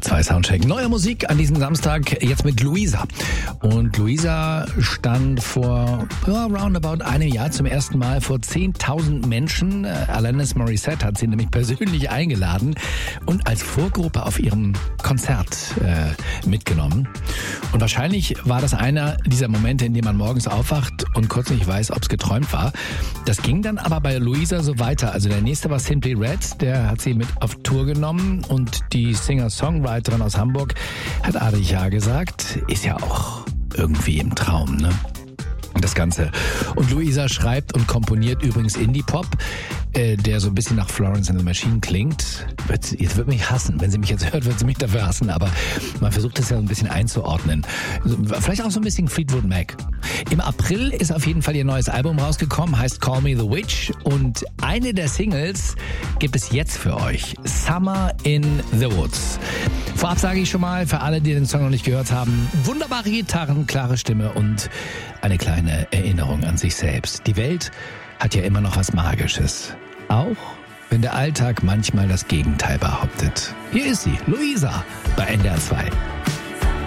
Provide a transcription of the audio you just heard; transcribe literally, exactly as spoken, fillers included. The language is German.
zwei Soundcheck. Neue Musik an diesem Samstag, jetzt mit Luisa. Und Luisa stand vor ja, roundabout einem Jahr zum ersten Mal vor zehntausend Menschen. Alanis Morissette hat sie nämlich persönlich eingeladen und als Vorgruppe auf ihrem Konzert äh, mitgenommen. Und wahrscheinlich war das einer dieser Momente, in denen man morgens aufwacht und kurz nicht weiß, ob es geträumt war. Das ging dann aber bei Luisa so weiter. Also der nächste war Simply Red, der hat sie mit auf Tour genommen und die Singer-Songwriterin aus Hamburg hat artig ja gesagt, ist ja auch irgendwie im Traum, ne? Das Ganze. Und Luisa schreibt und komponiert übrigens Indie-Pop, äh, der so ein bisschen nach Florence and the Machine klingt. Wird, jetzt wird mich hassen. Wenn sie mich jetzt hört, wird sie mich dafür hassen. Aber man versucht das ja so ein bisschen einzuordnen. Vielleicht auch so ein bisschen Fleetwood Mac. Im April ist auf jeden Fall ihr neues Album rausgekommen, heißt Call Me the Witch. Und eine der Singles gibt es jetzt für euch. Summer in the Woods. Vorab sage ich schon mal, für alle, die den Song noch nicht gehört haben, wunderbare Gitarren, klare Stimme und eine kleine Erinnerung an sich selbst. Die Welt hat ja immer noch was Magisches. Auch wenn der Alltag manchmal das Gegenteil behauptet. Hier ist sie, Luisa, bei N D R zwei.